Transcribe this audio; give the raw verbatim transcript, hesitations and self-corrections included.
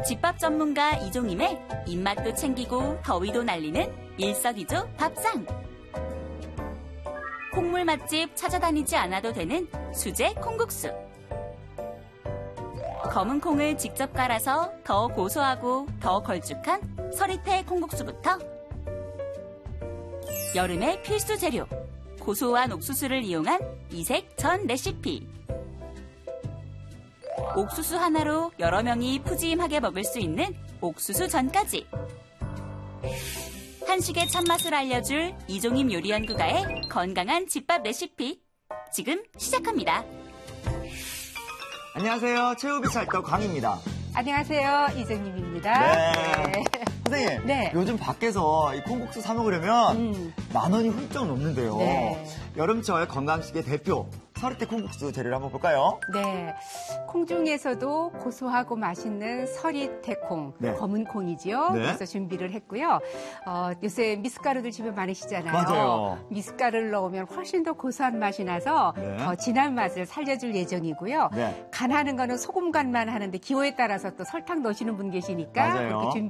집밥 전문가 이종임의 입맛도 챙기고 더위도 날리는 일석이조 밥상. 콩물 맛집 찾아다니지 않아도 되는 수제 콩국수. 검은 콩을 직접 갈아서 더 고소하고 더 걸쭉한 서리태 콩국수부터 여름의 필수 재료, 고소한 옥수수를 이용한 이색 전 레시피. 옥수수 하나로 여러 명이 푸짐하게 먹을 수 있는 옥수수 전까지. 한식의 참맛을 알려줄 이종임 요리연구가의 건강한 집밥 레시피. 지금 시작합니다. 안녕하세요. 최우비 찰떡 광입니다. 안녕하세요. 이정임입니다. 네. 네. 선생님, 네. 요즘 밖에서 이 콩국수 사 먹으려면 음. 만 원이 훌쩍 넘는데요. 네. 여름철 건강식의 대표, 서리태 콩국수 재료를 한번 볼까요? 네. 콩 중에서도 고소하고 맛있는 서리태콩, 네. 검은 콩이지요. 네. 그래서 준비를 했고요. 어, 요새 미숫가루들 집에 많으시잖아요. 맞아요. 미숫가루를 넣으면 훨씬 더 고소한 맛이 나서 네. 더 진한 맛을 살려줄 예정이고요. 네. 간하는 거는 소금 간만 하는데 기호에 따라서 또 설탕 넣으시는 분 계시니까 맞아요. 그렇게 준비